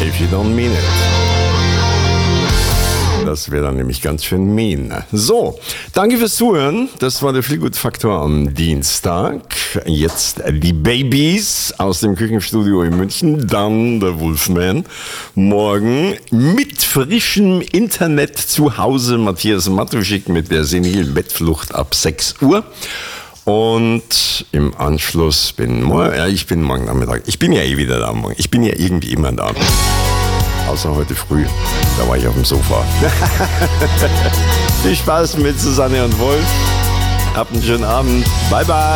if you don't mean it. Das wäre dann nämlich ganz schön mean. So, danke fürs Zuhören. Das war der Feelgood-Faktor am Dienstag. Jetzt die Babys aus dem Küchenstudio in München. Dann der Wolfman. Morgen mit frischem Internet zu Hause Matthias Matuschik mit der senilen Bettflucht ab 6 Uhr. Und im Anschluss ich bin morgen Nachmittag. Ich bin ja eh wieder da morgen. Ich bin ja irgendwie immer da. Außer heute früh, da war ich auf dem Sofa. Viel Spaß mit Susanne und Wolf. Habt einen schönen Abend. Bye, bye.